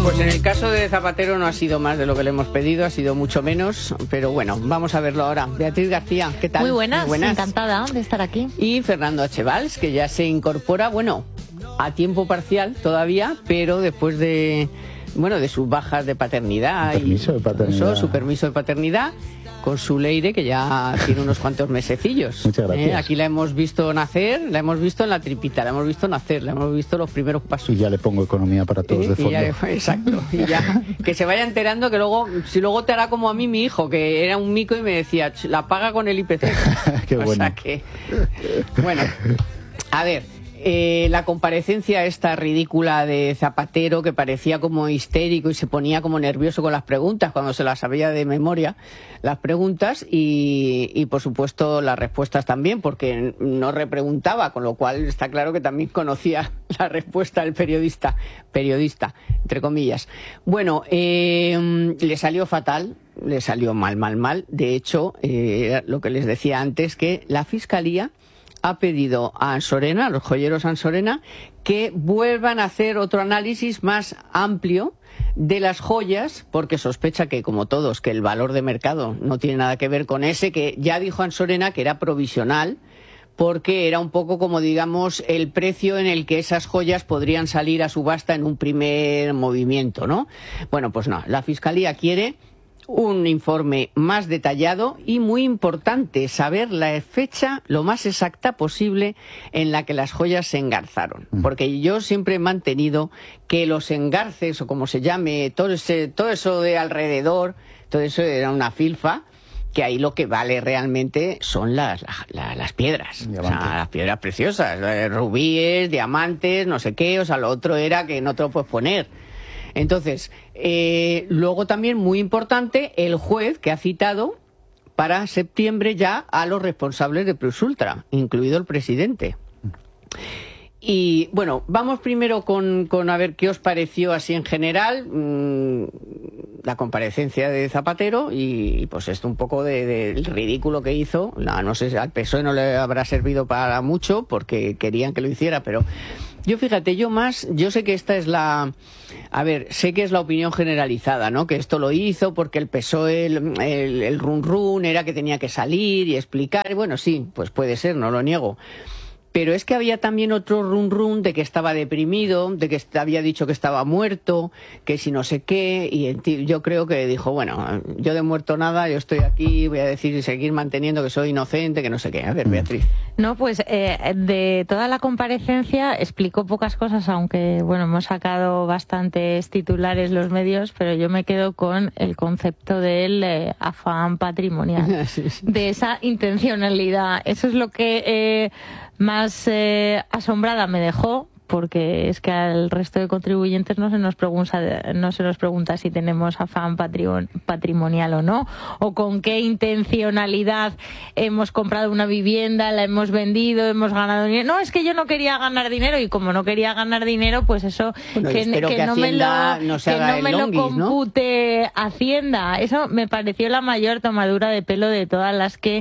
Pues en el caso de Zapatero no ha sido más de lo que le hemos pedido, ha sido mucho menos, pero bueno, vamos a verlo ahora. Beatriz García, ¿qué tal? Muy buenas, encantada de estar aquí. Y Fernando H. Valls, que ya se incorpora, bueno, a tiempo parcial todavía, pero después de sus bajas de paternidad. Su permiso de paternidad, con su Leire, que ya tiene unos cuantos mesecillos. Muchas gracias. Aquí la hemos visto nacer, la hemos visto en la tripita, la hemos visto nacer, la hemos visto los primeros pasos. Y ya le pongo economía para todos de fondo. Exacto. Y ya, que se vaya enterando que luego te hará como a mí mi hijo, que era un mico y me decía, la paga con el IPC. Qué bueno. O sea que, bueno, a ver. La comparecencia esta ridícula de Zapatero, que parecía como histérico y se ponía como nervioso con las preguntas cuando se las sabía de memoria, las preguntas, y por supuesto las respuestas también, porque no repreguntaba, con lo cual está claro que también conocía la respuesta del periodista, entre comillas. Bueno, le salió fatal. Le salió mal. De hecho, lo que les decía antes, que la Fiscalía ha pedido a Ansorena, a los joyeros Ansorena, que vuelvan a hacer otro análisis más amplio de las joyas, porque sospecha que, como todos, que el valor de mercado no tiene nada que ver con ese, que ya dijo Ansorena que era provisional, porque era un poco como, digamos, el precio en el que esas joyas podrían salir a subasta en un primer movimiento, ¿no? Bueno, pues no, la Fiscalía quiere un informe más detallado y, muy importante, saber la fecha lo más exacta posible en la que las joyas se engarzaron. Porque yo siempre he mantenido que los engarces, o como se llame, todo eso de alrededor, todo eso era una filfa, que ahí lo que vale realmente son las piedras, o sea, las piedras preciosas, rubíes, diamantes, no sé qué, o sea, lo otro era que no te lo puedes poner. Entonces, luego también, muy importante, el juez que ha citado para septiembre ya a los responsables de Plusultra, incluido el presidente. Y bueno, vamos primero con a ver qué os pareció así en general la comparecencia de Zapatero y pues esto un poco del ridículo que hizo. No sé, al PSOE no le habrá servido para mucho porque querían que lo hiciera, pero yo sé que esta es sé que es la opinión generalizada, ¿no? Que esto lo hizo porque el PSOE, el run era que tenía que salir y explicar. Y bueno, sí, pues puede ser, no lo niego. Pero es que había también otro run de que estaba deprimido, de que había dicho que estaba muerto, que si no sé qué, y yo creo que dijo, bueno, yo de muerto nada, yo estoy aquí, voy a decir y seguir manteniendo que soy inocente, que no sé qué. A ver, Beatriz. No, pues de toda la comparecencia explicó pocas cosas, aunque bueno, hemos sacado bastantes titulares los medios, pero yo me quedo con el concepto del afán patrimonial, de esa intencionalidad. Eso es lo que más asombrada me dejó, porque es que al resto de contribuyentes no se nos pregunta si tenemos afán patrimonial o no, o con qué intencionalidad hemos comprado una vivienda, la hemos vendido, hemos ganado dinero. No, es que yo no quería ganar dinero, y como no quería ganar dinero, pues eso, bueno, que no me lo compute, ¿no? Hacienda. Eso me pareció la mayor tomadura de pelo de todas las que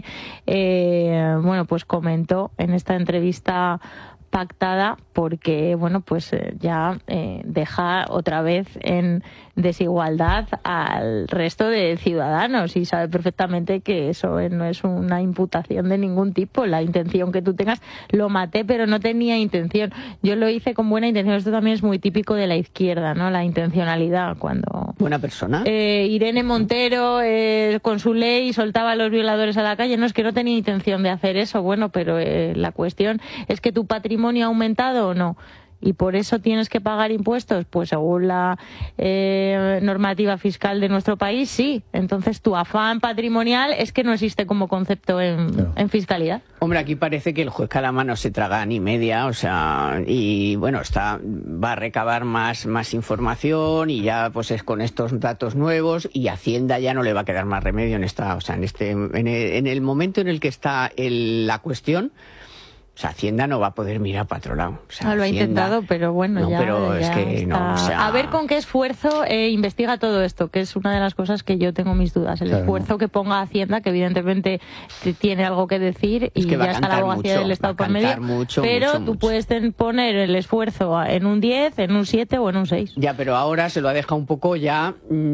pues comentó en esta entrevista pactada, porque bueno, pues ya deja otra vez en desigualdad al resto de ciudadanos, y sabe perfectamente que eso no es una imputación de ningún tipo. La intención que tú tengas, lo maté pero no tenía intención, yo lo hice con buena intención. Esto también es muy típico de la izquierda, ¿no? La intencionalidad. Cuando buena persona Irene Montero con su ley soltaba a los violadores a la calle, no, es que no tenía intención de hacer eso. Bueno, pero la cuestión es que tu patrimonio ha aumentado o no, y por eso tienes que pagar impuestos, pues según la normativa fiscal de nuestro país, sí. Entonces tu afán patrimonial es que no existe como concepto en fiscalidad. Hombre, aquí parece que el juez Calamá no se traga ni media, o sea, y bueno, va a recabar más información, y ya pues es con estos datos nuevos, y Hacienda ya no le va a quedar más remedio en el momento en el que está la cuestión. O sea, Hacienda no va a poder mirar para otro lado. O sea, lo ha intentado, pero bueno, no, ya. Pero ya es que está. no, o sea... A ver con qué esfuerzo investiga todo esto, que es una de las cosas que yo tengo mis dudas. El esfuerzo que ponga Hacienda, que evidentemente tiene algo que decir y ya está la abogacía del Estado por medio. Pero tú puedes poner el esfuerzo en un 10, en un 7 o en un 6. Ya, pero ahora se lo ha dejado un poco ya.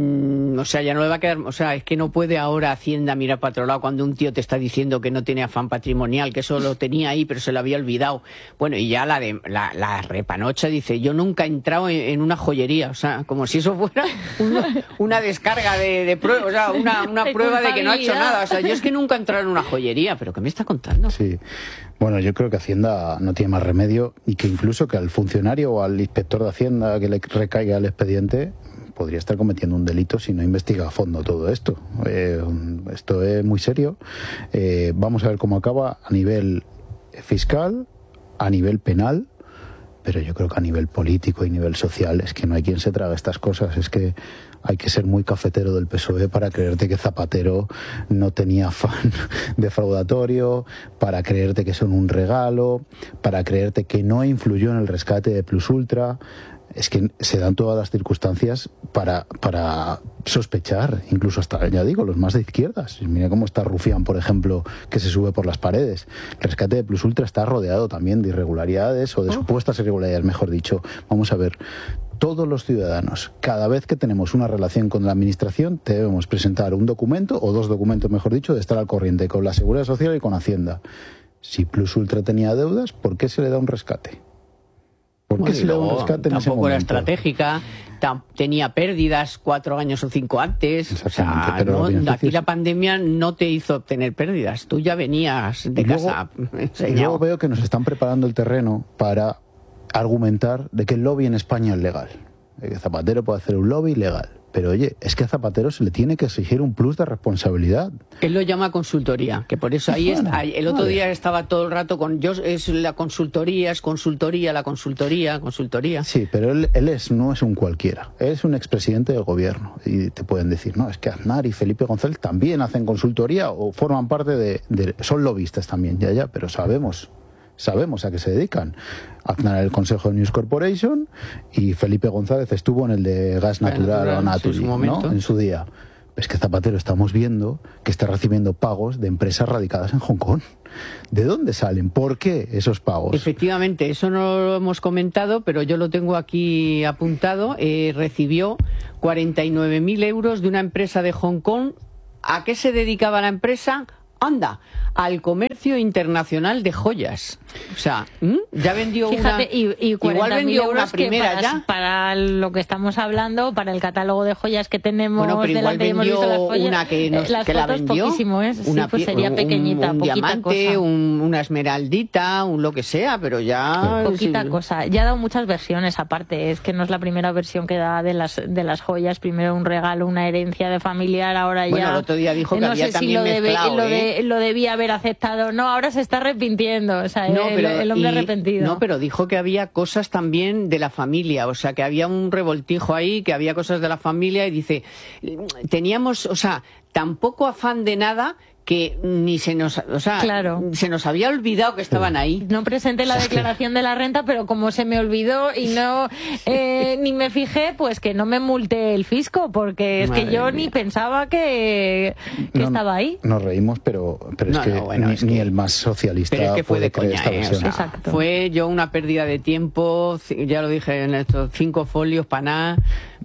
O sea, ya no le va a quedar. O sea, es que no puede ahora Hacienda mirar para otro lado cuando un tío te está diciendo que no tiene afán patrimonial, que eso lo tenía ahí, pero se lo había olvidado. Bueno, y ya la repanocha dice, yo nunca he entrado en una joyería, o sea, como si eso fuera una descarga de prueba, o sea, una prueba de que no ha hecho nada. O sea, yo es que nunca he entrado en una joyería, pero ¿qué me está contando? Sí. Bueno, yo creo que Hacienda no tiene más remedio y que incluso que al funcionario o al inspector de Hacienda que le recaiga el expediente podría estar cometiendo un delito si no investiga a fondo todo esto. Esto es muy serio. Vamos a ver cómo acaba a nivel fiscal, a nivel penal, pero yo creo que a nivel político y nivel social es que no hay quien se traga estas cosas. Es que hay que ser muy cafetero del PSOE para creerte que Zapatero no tenía afán defraudatorio, para creerte que son un regalo, para creerte que no influyó en el rescate de Plus Ultra. Es que se dan todas las circunstancias para sospechar, incluso hasta, ya digo, los más de izquierdas. Mira cómo está Rufián, por ejemplo, que se sube por las paredes. El rescate de Plus Ultra está rodeado también de irregularidades o de supuestas irregularidades, mejor dicho. Vamos a ver, todos los ciudadanos, cada vez que tenemos una relación con la administración, debemos presentar un documento, o 2 documentos, mejor dicho, de estar al corriente con la Seguridad Social y con Hacienda. Si Plus Ultra tenía deudas, ¿por qué se le da un rescate? ¿Por qué se le da un rescate en ese momento? Tampoco era estratégica, tenía pérdidas 4 años o 5 antes. Exactamente, o sea, pero aquí la pandemia no te hizo obtener pérdidas. Tú ya venías de casa enseñado. Luego veo que nos están preparando el terreno para argumentar de que el lobby en España es legal. Que Zapatero puede hacer un lobby legal. Pero oye, es que a Zapatero se le tiene que exigir un plus de responsabilidad. Él lo llama consultoría, que por eso ahí está. El otro día estaba todo el rato con es la consultoría, es consultoría, la consultoría. Sí, pero él no es un cualquiera. Él es un expresidente del gobierno. Y te pueden decir, no, es que Aznar y Felipe González también hacen consultoría o forman parte son lobistas también, ya, pero sabemos a qué se dedican. Aznar en el Consejo de News Corporation y Felipe González estuvo en el de gas natural o Naturgy, ¿no? En su día. Es que Zapatero estamos viendo que está recibiendo pagos de empresas radicadas en Hong Kong. ¿De dónde salen? ¿Por qué esos pagos? Efectivamente, eso no lo hemos comentado, pero yo lo tengo aquí apuntado. Recibió 49.000 euros de una empresa de Hong Kong. ¿A qué se dedicaba la empresa? Anda, al comercio internacional de joyas. O sea, ya vendió Fíjate, igual vendió una primera ya. Para lo que estamos hablando, para el catálogo de joyas que tenemos, bueno, pero igual vendió una que la vendió. Poquísimo, ¿eh? Sí, pues sería pequeñita, un diamante, una esmeraldita, un lo que sea, pero ya... Poquita cosa. Ya ha dado muchas versiones aparte. Es que no es la primera versión que da de las joyas. Primero un regalo, una herencia de familiar, ahora bueno, ya... el otro día dijo que no había sé también si lo debía haber aceptado. No, ahora se está arrepintiendo. O sea, el hombre arrepentido. No, pero dijo que había cosas también de la familia. O sea, que había un revoltijo ahí, que había cosas de la familia. Y dice, teníamos, o sea, tampoco afán de nada, que ni se nos, o sea, claro, se nos había olvidado que estaban ahí. No presenté la declaración de la renta, pero como se me olvidó y no ni me fijé, pues que no me multé el fisco, porque es Madre que yo mía. Ni pensaba que estaba ahí. Nos reímos, pero es que ni el más socialista pero es que fue de coña, esta versión. O sea, fue yo una pérdida de tiempo, ya lo dije en estos 5 folios para nada.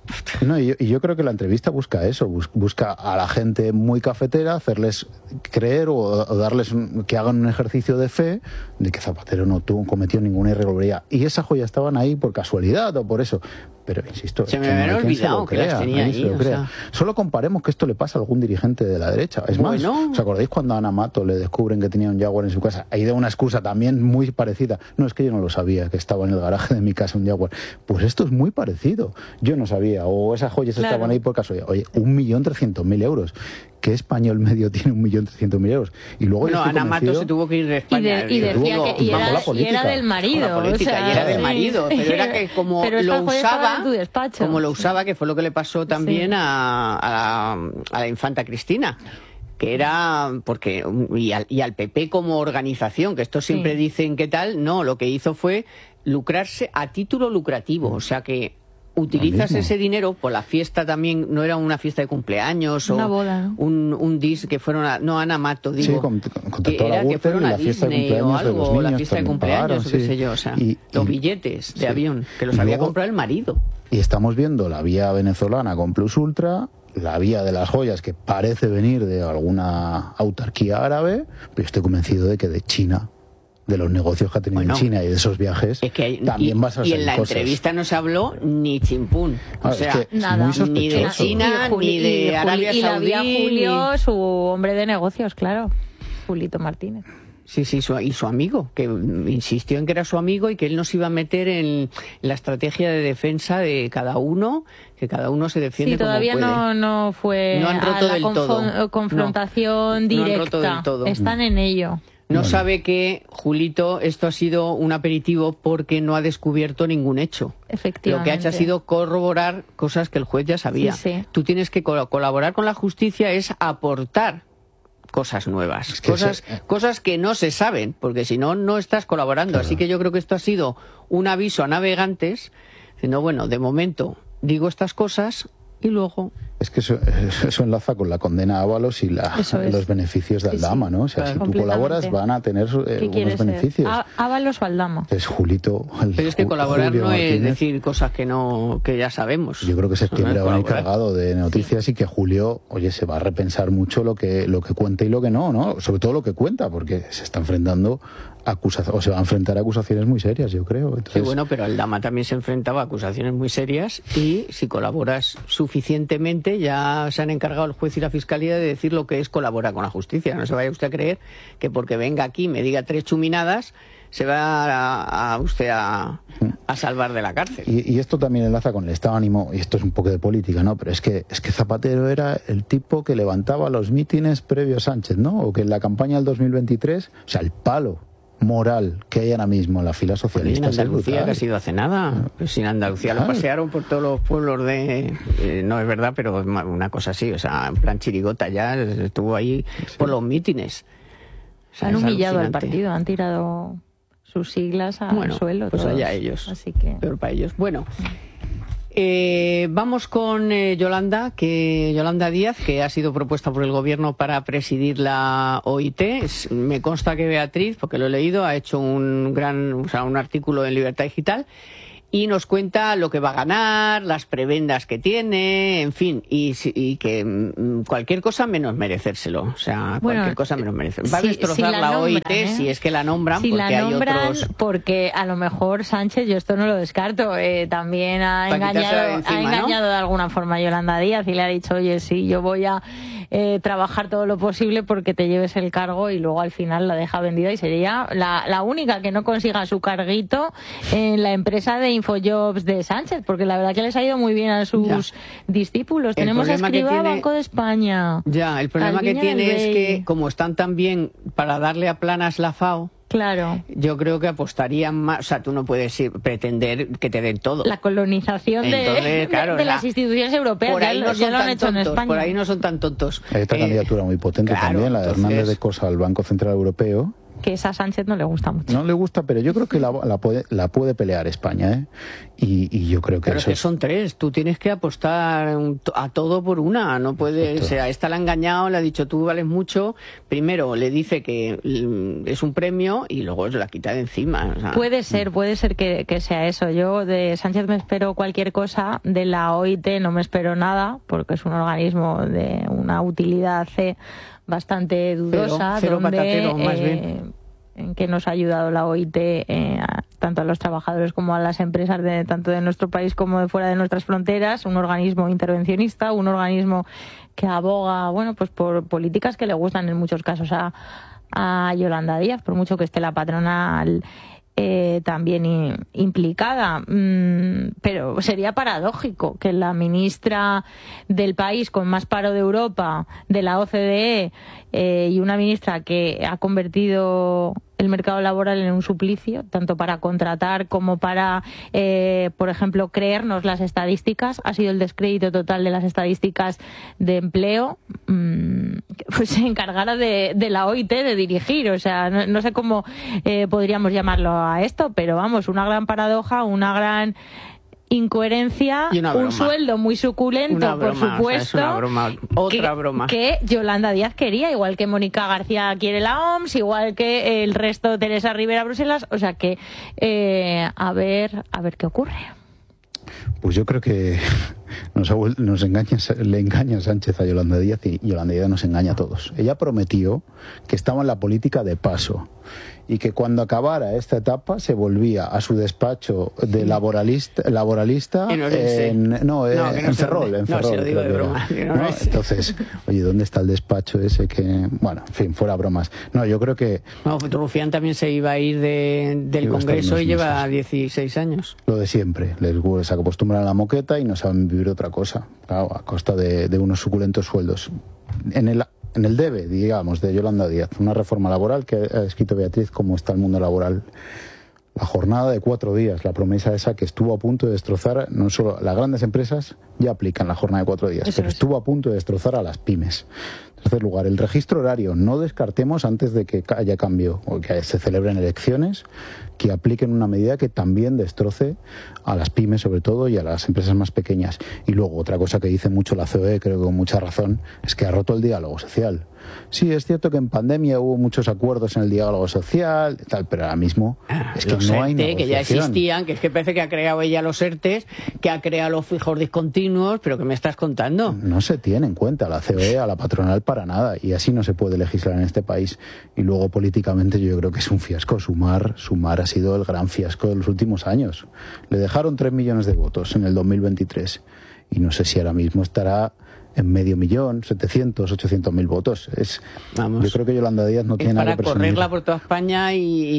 No, y yo creo que la entrevista busca eso, busca a la gente muy cafetera, hacerles creer o darles que hagan un ejercicio de fe de que Zapatero no cometió ninguna irregularidad. Y esas joyas estaban ahí por casualidad o por eso. Pero, insisto, se me había olvidado que las tenía ahí. O sea... Solo comparemos que esto le pasa a algún dirigente de la derecha. Es más, ¿os acordáis cuando a Ana Mato le descubren que tenía un Jaguar en su casa? Ahí da una excusa también muy parecida. No, es que yo no lo sabía, que estaba en el garaje de mi casa un Jaguar. Pues esto es muy parecido. Yo no sabía, o esas joyas estaban ahí por casualidad. Oye, 1.300.000 euros. ¿Qué español medio tiene 1.300.000 euros? Y luego Ana Mato se tuvo que ir de España. Y decía que era del marido. Y era del marido, pero era que como lo usaba, que fue lo que le pasó también a la infanta Cristina. que era porque y al PP como organización, que esto siempre dicen que tal, no, lo que hizo fue lucrarse a título lucrativo, o sea que utilizas ese dinero por la fiesta también, no era una fiesta de cumpleaños una o boda, ¿no? un dis que fueron a, no, Ana Mato, digo, sí, con que toda era la que fueron a Disney o algo, la fiesta de cumpleaños, o qué sé yo, o sea, los billetes de avión, que los había comprado el marido. Y estamos viendo la vía venezolana con Plus Ultra, la vía de las joyas que parece venir de alguna autarquía árabe, pero estoy convencido de que de China, de los negocios que ha tenido en China y de esos viajes, es que también vas a salir y en la cosas. Entrevista no se habló ni chimpún, o sea, es que nada, ni de China, ni de Arabia Saudí. Y la había Julio, su hombre de negocios, claro, Julito Martínez. Sí, y su amigo, que insistió en que era su amigo y que él no se iba a meter en la estrategia de defensa de cada uno, que cada uno se defiende como puede. Todavía no fue no han roto a la del todo. confrontación directa. No han roto del todo. Están en ello. No sabe que, Julito, esto ha sido un aperitivo porque no ha descubierto ningún hecho. Efectivamente. Lo que ha hecho ha sido corroborar cosas que el juez ya sabía. Sí. Tú tienes que colaborar con la justicia, es aportar cosas nuevas, es que cosas que no se saben, porque si no, no estás colaborando. Claro. Así que yo creo que esto ha sido un aviso a navegantes, diciendo, bueno, de momento digo estas cosas y luego... Es que eso enlaza con la condena a Ábalos y los beneficios de Aldama, ¿no? O sea, si tú colaboras van a tener unos beneficios. ¿Ábalos o Aldama? Es Julito. Pero es que colaborar Julio no Martínez. Es decir cosas que ya sabemos. Yo creo que septiembre va a ir cargado de noticias y que Julio, oye, se va a repensar mucho lo que cuenta y lo que no, ¿no? Sobre todo lo que cuenta, porque se está enfrentando o se va a enfrentar a acusaciones muy serias, yo creo. Entonces... Sí, bueno, pero Aldama también se enfrentaba a acusaciones muy serias y si colaboras suficientemente ya se han encargado el juez y la fiscalía de decir lo que es colaborar con la justicia. No se vaya usted a creer que porque venga aquí y me diga 3 chuminadas se va usted a salvar de la cárcel. Y esto también enlaza con el estado de ánimo, y esto es un poco de política, ¿no? Pero es que Zapatero era el tipo que levantaba los mítines previos a Sánchez, ¿no? O que en la campaña del 2023, o sea, el palo moral que hay ahora mismo en la fila socialista. En Andalucía, que ha sido hace nada. Pues en Andalucía lo pasearon por todos los pueblos no es verdad, pero una cosa así, o sea, en plan chirigota ya, estuvo ahí por los mítines. O sea, han humillado al partido, han tirado sus siglas al suelo. Pues todos. allá ellos. Así que... Peor para ellos. Bueno. Vamos con Yolanda Díaz, que ha sido propuesta por el gobierno para presidir la OIT. Me consta que Beatriz, porque lo he leído, ha hecho un artículo en Libertad Digital y nos cuenta lo que va a ganar, las prebendas que tiene, en fin, y que cualquier cosa menos merecérselo. O sea, cualquier cosa menos merecérselo. Va a destrozar la OIT si es que la nombran, si porque la nombran, hay otros... Porque a lo mejor Sánchez, yo esto no lo descarto, también ha engañado de alguna forma a Yolanda Díaz y le ha dicho, oye, sí, yo voy a trabajar todo lo posible porque te lleves el cargo, y luego al final la deja vendida y sería la única que no consiga su carguito en la empresa de Infojobs de Sánchez, porque la verdad que les ha ido muy bien a sus discípulos. Tenemos a Escrivá, Banco de España. Ya, el problema que tiene es que como están tan bien para darle a Planas la FAO, claro, yo creo que apostarían más. O sea, tú no puedes pretender que te den todo. La colonización de las instituciones europeas. Por ahí ya lo han hecho tontos, en España. Por ahí no son tan tontos. Hay otra candidatura muy potente también, la de Hernández de Cosa al Banco Central Europeo. Que esa a Sánchez no le gusta mucho. No le gusta, pero yo creo que la puede pelear España, ¿eh? Y yo creo que pero eso... que son 3, tú tienes que apostar a todo por una, no puedes... O sea, esta la ha engañado, le ha dicho tú vales mucho, primero le dice que es un premio y luego se la quita de encima. O sea. Puede ser que sea eso. Yo de Sánchez me espero cualquier cosa, de la OIT no me espero nada, porque es un organismo de una utilidad bastante dudosa, cero donde, patatero, más bien. En que nos ha ayudado la OIT tanto a los trabajadores como a las empresas tanto de nuestro país como de fuera de nuestras fronteras, un organismo intervencionista, un organismo que aboga, pues por políticas que le gustan en muchos casos a Yolanda Díaz, por mucho que esté la patronal también implicada, pero sería paradójico que la ministra del país con más paro de Europa, de la OCDE, y una ministra que ha convertido el mercado laboral en un suplicio, tanto para contratar como para, por ejemplo, creernos las estadísticas. Ha sido el descrédito total de las estadísticas de empleo. pues se encargara de la OIT de dirigir. O sea, no sé cómo podríamos llamarlo a esto, pero vamos, una gran paradoja, una gran incoherencia, un sueldo muy suculento, por supuesto. O sea, es una broma, otra broma. Que Yolanda Díaz quería, igual que Mónica García quiere la OMS, igual que el resto de Teresa Rivera Bruselas. O sea que a ver qué ocurre. Pues yo creo que le engaña Sánchez a Yolanda Díaz y Yolanda Díaz nos engaña a todos. Ella prometió que estaba en la política de paso y que cuando acabara esta etapa se volvía a su despacho de laboralista en Ferrol. No, se lo digo de broma. Entonces, oye, ¿dónde está el despacho ese que...? Bueno, en fin, fuera bromas. No, yo creo que... No, Rufián también se iba a ir del Congreso y lleva 16 años. Lo de siempre. Se acostumbran a la moqueta y no saben vivir otra cosa. Claro, a costa de unos suculentos sueldos. En el debe, digamos, de Yolanda Díaz, una reforma laboral que ha escrito Beatriz, cómo está el mundo laboral. La jornada de 4 días, la promesa esa que estuvo a punto de destrozar, no solo las grandes empresas ya aplican la jornada de 4 días, pero estuvo a punto de destrozar a las pymes. En tercer lugar, el registro horario, no descartemos antes de que haya cambio o que se celebren elecciones, que apliquen una medida que también destroce a las pymes sobre todo y a las empresas más pequeñas. Y luego otra cosa que dice mucho la COE, creo que con mucha razón, es que ha roto el diálogo social. Sí, es cierto que en pandemia hubo muchos acuerdos en el diálogo social, tal, pero ahora mismo es que no hay negociación. Que ya existían, que es que parece que ha creado ella los ERTEs, que ha creado los fijos discontinuos, pero ¿qué me estás contando? No se tiene en cuenta la COE, a la patronal para nada, y así no se puede legislar en este país. Y luego políticamente yo creo que es un fiasco. Sumar ha sido el gran fiasco de los últimos años. Le dejaron 3 millones de votos en el 2023 y no sé si ahora mismo estará en 500.000, 700, 800.000 votos. Yo creo que Yolanda Díaz no tiene nada que presumir. Para correrla por toda España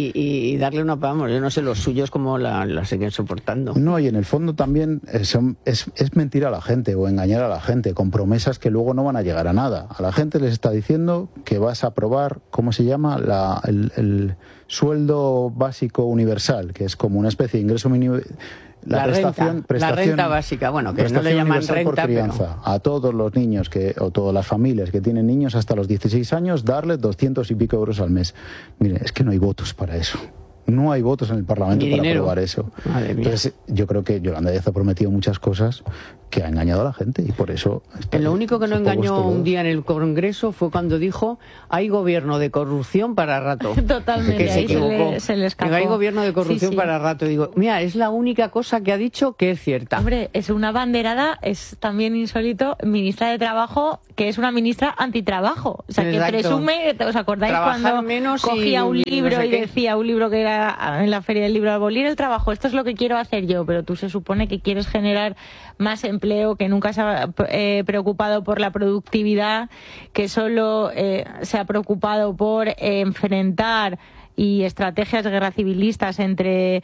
y darle una... Vamos, yo no sé los suyos cómo la siguen soportando. No, y en el fondo también es mentir a la gente o engañar a la gente con promesas que luego no van a llegar a nada. A la gente les está diciendo que vas a aprobar, ¿cómo se llama? El sueldo básico universal, que es como una especie de ingreso mínimo... La renta básica, bueno, que no le llaman renta, por crianza, pero... A todos los niños o todas las familias que tienen niños hasta los 16 años, darles 200 y pico euros al mes. Mire, es que no hay votos para eso. No hay votos en el Parlamento para aprobar eso. Entonces, yo creo que Yolanda Díaz ha prometido muchas cosas que ha engañado a la gente y por eso... Lo único que no engañó un día en el Congreso fue cuando dijo hay gobierno de corrupción para rato. Totalmente, que se equivocó. Se le escapó. Que hay gobierno de corrupción para rato. Digo, mira, es la única cosa que ha dicho que es cierta. Hombre, es una banderada, es también insólito, ministra de Trabajo, que es una ministra antitrabajo. O sea, que presume, ¿os acordáis cuando cogía un libro y decía un libro que era en la Feria del Libro, abolir el trabajo, esto es lo que quiero hacer yo, pero tú se supone que quieres generar más empleo, que nunca se ha preocupado por la productividad, que solo se ha preocupado por enfrentar y estrategias de guerra civilistas entre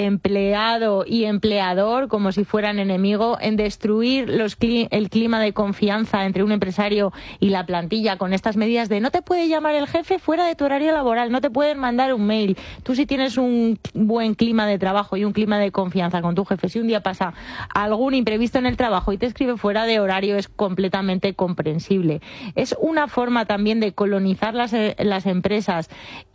empleado y empleador como si fueran enemigo, en destruir el clima de confianza entre un empresario y la plantilla con estas medidas de no te puede llamar el jefe fuera de tu horario laboral, no te pueden mandar un mail. Tú si tienes un buen clima de trabajo y un clima de confianza con tu jefe, si un día pasa algún imprevisto en el trabajo y te escribe fuera de horario, es completamente comprensible. Es una forma también de colonizar las empresas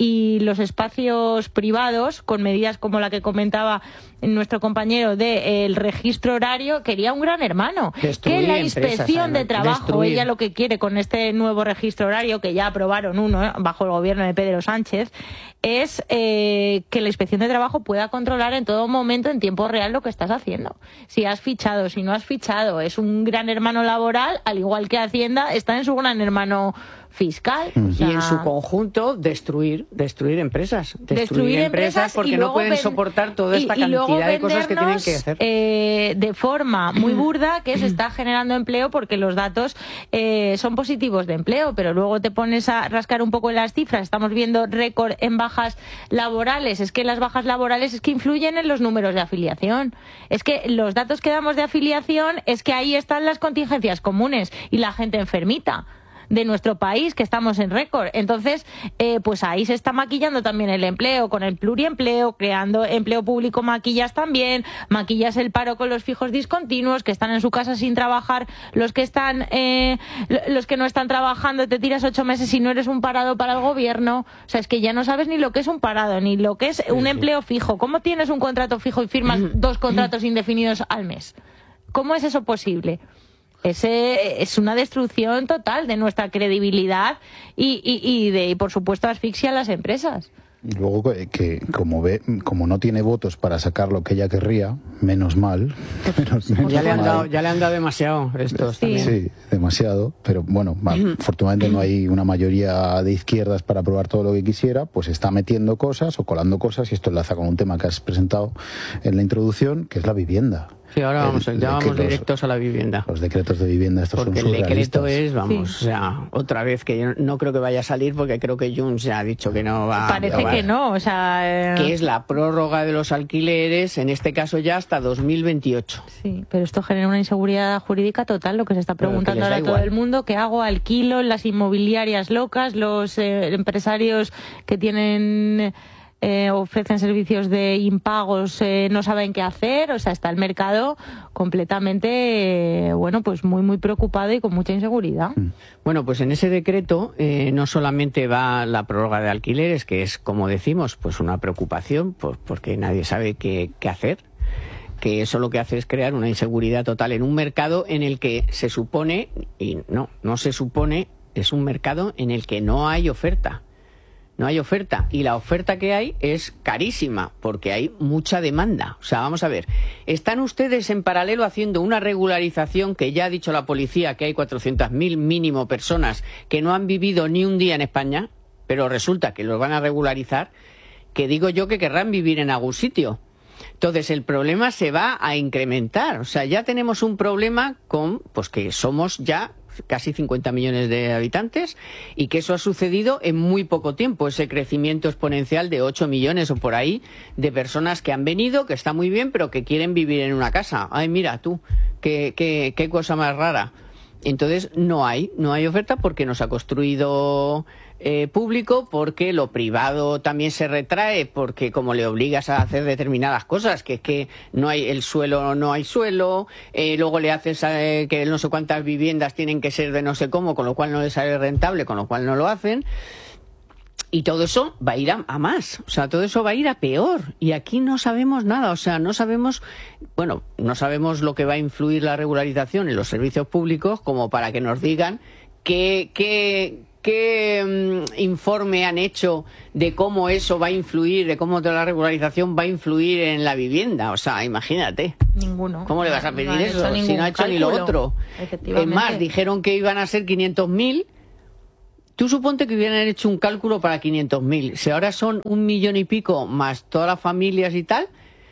y los espacios privados con medidas como la que comentaba nuestro compañero del registro horario. Quería un gran hermano, que la inspección de trabajo, ella lo que quiere con este nuevo registro horario, que ya aprobaron uno bajo el gobierno de Pedro Sánchez, es que la inspección de trabajo pueda controlar en todo momento, en tiempo real, lo que estás haciendo. Si has fichado, si no has fichado, es un gran hermano laboral, al igual que Hacienda está en su gran hermano fiscal. O sea, y en su conjunto destruir empresas. Destruir empresas porque no pueden soportar toda esta cantidad de cosas que tienen que hacer. De forma muy burda que se está generando empleo porque los datos son positivos de empleo, pero luego te pones a rascar un poco en las cifras. Estamos viendo récord en bajas laborales. Es que las bajas laborales es que influyen en los números de afiliación. Es que los datos que damos de afiliación es que ahí están las contingencias comunes y la gente enfermita. de nuestro país, que estamos en récord. Entonces, pues ahí se está maquillando también el empleo, con el pluriempleo, creando empleo público, maquillas también, maquillas el paro con los fijos discontinuos, que están en su casa sin trabajar, los que no están trabajando, te tiras 8 meses y no eres un parado para el gobierno. O sea, es que ya no sabes ni lo que es un parado, ni lo que es un empleo fijo. ¿Cómo tienes un contrato fijo y firmas 2 contratos indefinidos al mes? ¿Cómo es eso posible? Es una destrucción total de nuestra credibilidad y por supuesto, asfixia a las empresas. Luego que como no tiene votos para sacar lo que ella querría, menos mal. Ya le han dado demasiado estos también. Sí, demasiado. Pero bueno, afortunadamente no hay una mayoría de izquierdas para aprobar todo lo que quisiera, pues está metiendo cosas o colando cosas, y esto enlaza con un tema que has presentado en la introducción, que es la vivienda. Sí, ahora vamos directos a la vivienda. Los decretos de vivienda, estos porque son surrealistas. Porque el decreto es, o sea, otra vez que yo no creo que vaya a salir, porque creo que Junts ya ha dicho que no va. Parece que no, o sea... Que es la prórroga de los alquileres, en este caso ya hasta 2028. Sí, pero esto genera una inseguridad jurídica total, lo que se está preguntando ahora todo el mundo. ¿Qué hago? ¿Alquilo? Las inmobiliarias locas, los empresarios que tienen... ofrecen servicios de impagos, no saben qué hacer. O sea, está el mercado completamente, pues muy preocupado y con mucha inseguridad. Bueno, pues en ese decreto no solamente va la prórroga de alquileres, que es, como decimos, pues una preocupación, porque nadie sabe qué hacer, que eso lo que hace es crear una inseguridad total en un mercado en el que se supone, y no se supone, es un mercado en el que no hay oferta. No hay oferta, y la oferta que hay es carísima, porque hay mucha demanda. O sea, vamos a ver, están ustedes en paralelo haciendo una regularización que ya ha dicho la policía que hay 400.000 mínimo personas que no han vivido ni un día en España, pero resulta que los van a regularizar, que digo yo que querrán vivir en algún sitio. Entonces el problema se va a incrementar. O sea, ya tenemos un problema con, pues que somos ya casi 50 millones de habitantes, y que eso ha sucedido en muy poco tiempo, ese crecimiento exponencial de 8 millones o por ahí de personas que han venido, que está muy bien, pero que quieren vivir en una casa. Ay, mira tú, qué cosa más rara. Entonces no hay oferta, porque no se ha construido público, porque lo privado también se retrae, porque como le obligas a hacer determinadas cosas, que es que no hay el suelo, luego le haces que no sé cuántas viviendas tienen que ser de no sé cómo, con lo cual no les sale rentable, con lo cual no lo hacen. Y todo eso va a ir a más, o sea, todo eso va a ir a peor. Y aquí no sabemos nada, o sea, no sabemos lo que va a influir la regularización en los servicios públicos, como para que nos digan qué informe han hecho de cómo eso va a influir, de cómo toda la regularización va a influir en la vivienda. O sea, imagínate. Ninguno. ¿Cómo le vas a pedir eso si no ha hecho ni lo otro? Es más, dijeron que iban a ser 500.000. Tú suponte que hubieran hecho un cálculo para 500.000. Si ahora son 1 millón y pico más todas las familias y tal,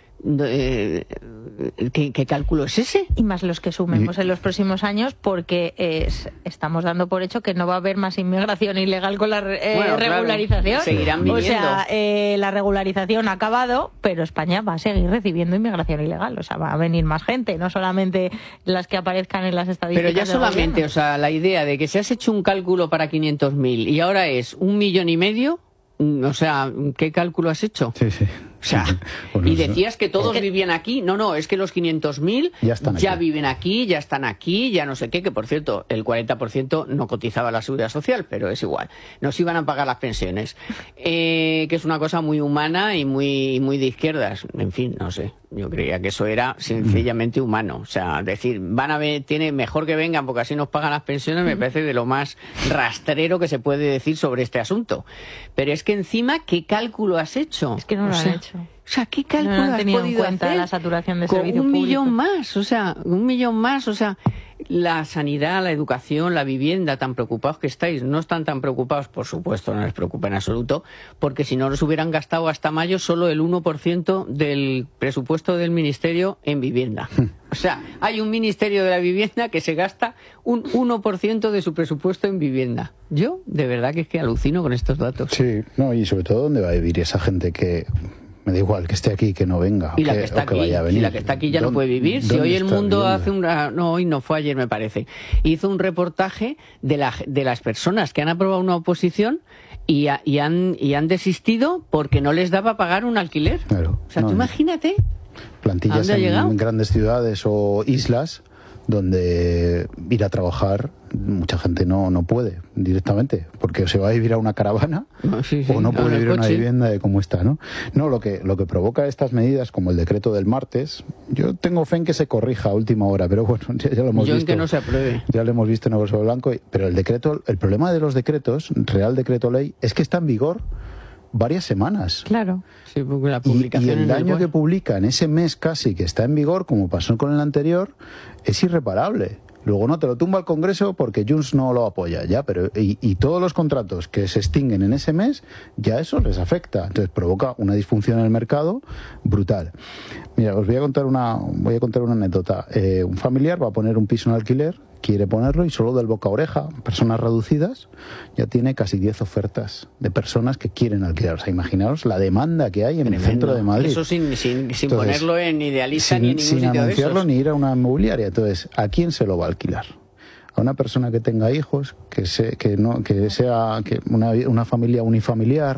¿qué cálculo es ese? Y más los que sumemos en los próximos años, porque estamos dando por hecho que no va a haber más inmigración ilegal con la regularización. Claro, seguirán viniendo. O sea, la regularización ha acabado, pero España va a seguir recibiendo inmigración ilegal. O sea, va a venir más gente, no solamente las que aparezcan en las estadísticas. Pero ya solamente, o sea, la idea de que se has hecho un cálculo para 500.000 y ahora es 1,5 millones, o sea, ¿qué cálculo has hecho? Sí. O sea, Bueno, y decías que todos vivían aquí. No, es que los 500.000 ya viven aquí, ya están aquí, ya no sé qué, que por cierto, el 40% no cotizaba la Seguridad Social, pero es igual. Nos iban a pagar las pensiones. Que es una cosa muy humana y muy de izquierdas. En fin, no sé. Yo creía que eso era sencillamente humano. O sea, decir, tiene mejor que vengan porque así nos pagan las pensiones, me parece de lo más rastrero que se puede decir sobre este asunto. Pero es que encima, ¿qué cálculo has hecho? Es que no lo han hecho. O sea, ¿qué cálculo has podido hacer? La saturación de con servicio 1 público. millón más, o sea, 1 millón más, o sea, la sanidad, la educación, la vivienda, tan preocupados que estáis. No están tan preocupados, por supuesto, no les preocupa en absoluto, porque si no, nos hubieran gastado hasta mayo solo el 1% del presupuesto del Ministerio en vivienda. O sea, hay un Ministerio de la Vivienda que se gasta un 1% de su presupuesto en vivienda. Yo, de verdad, que es que alucino con estos datos. Sí, y sobre todo, ¿dónde va a vivir esa gente que Me da igual que esté aquí, que no venga. Y la que está aquí, vaya a venir. si la que está aquí ya no puede vivir. Si hoy El Mundo hace hoy no fue ayer, me parece. Hizo un reportaje de las personas que han aprobado una oposición y han desistido porque no les daba pagar un alquiler. Claro. O sea, tú imagínate. Plantillas en grandes ciudades o islas donde ir a trabajar mucha gente no puede directamente, porque o se va a vivir a una caravana o no puede vivir en una vivienda de como está, ¿no? No, lo que provoca estas medidas, como el decreto del martes, yo tengo fe en que se corrija a última hora, pero bueno, ya lo hemos visto. En que no se apruebe. Ya lo hemos visto en negro sobre blanco, pero el problema de los decretos, Real Decreto Ley, es que está en vigor varias semanas. Claro. Sí, porque la publicación y el daño que publica en ese mes casi que está en vigor, como pasó con el anterior, es irreparable. Luego no te lo tumba el Congreso porque Junts no lo apoya, ya, pero y todos los contratos que se extinguen en ese mes, ya eso les afecta. Entonces provoca una disfunción en el mercado brutal. Mira, os voy a contar una anécdota. Un familiar va a poner un piso en alquiler, quiere ponerlo y solo del boca a oreja, personas reducidas, ya tiene casi 10 ofertas de personas que quieren alquilar. O sea, imaginaos la demanda que hay en el centro de Madrid. Eso sin entonces, ponerlo en Idealista ni en ningún sitio anunciarlo de esos. Ni ir a una inmobiliaria. Entonces, ¿a quién se lo va a alquilar? A una persona que tenga hijos, que sea una familia unifamiliar,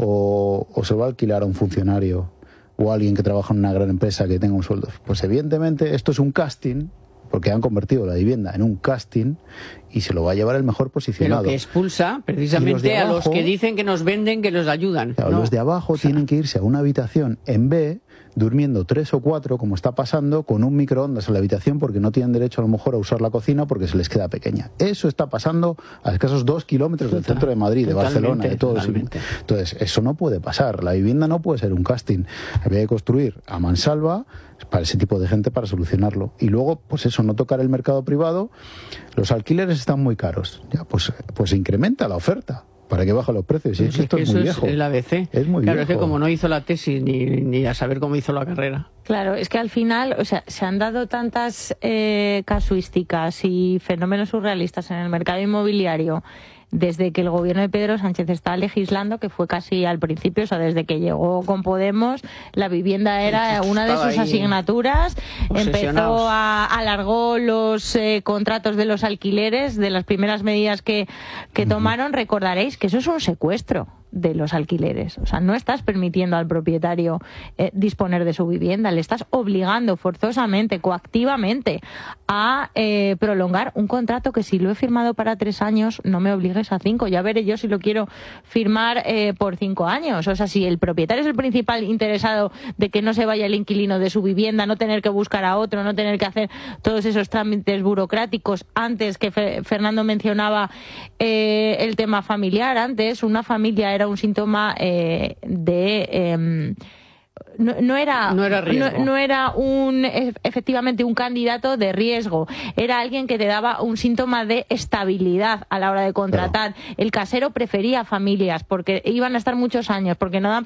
o se va a alquilar a un funcionario o a alguien que trabaja en una gran empresa que tenga un sueldo. Pues evidentemente esto es un casting, porque han convertido la vivienda en un casting y se lo va a llevar el mejor posicionado. Pero que expulsa precisamente a los que dicen que nos venden, que los ayudan. Claro, los de abajo tienen que irse a una habitación en B, durmiendo 3 o 4, como está pasando, con un microondas en la habitación porque no tienen derecho a lo mejor a usar la cocina porque se les queda pequeña. Eso está pasando a escasos 2 kilómetros del centro de Madrid, de Barcelona, de todo eso. Entonces, eso no puede pasar. La vivienda no puede ser un casting. Había que construir a mansalva para ese tipo de gente para solucionarlo. Y luego, pues eso, no tocar el mercado privado. Los alquileres están muy caros. Ya, pues incrementa la oferta para que bajen los precios. Y esto es muy viejo. Es el ABC. Es muy claro, viejo. Es que como no hizo la tesis ni a saber cómo hizo la carrera. Claro, es que al final, o sea, se han dado tantas casuísticas y fenómenos surrealistas en el mercado inmobiliario desde que el gobierno de Pedro Sánchez está legislando, que fue casi al principio, o sea, desde que llegó con Podemos, la vivienda era una de sus asignaturas, alargó los contratos de los alquileres, de las primeras medidas que tomaron. Recordaréis que eso es un secuestro de los alquileres, o sea, no estás permitiendo al propietario disponer de su vivienda, le estás obligando forzosamente, coactivamente a prolongar un contrato que si lo he firmado para 3 años, no me obligues a 5, ya veré yo si lo quiero firmar por 5 años, o sea, si el propietario es el principal interesado de que no se vaya el inquilino de su vivienda, no tener que buscar a otro, no tener que hacer todos esos trámites burocráticos, antes que Fernando mencionaba el tema familiar, antes una familia era un síntoma no era efectivamente un candidato de riesgo, era alguien que te daba un síntoma de estabilidad a la hora de contratar. Claro. El casero prefería familias porque iban a estar muchos años, porque no dan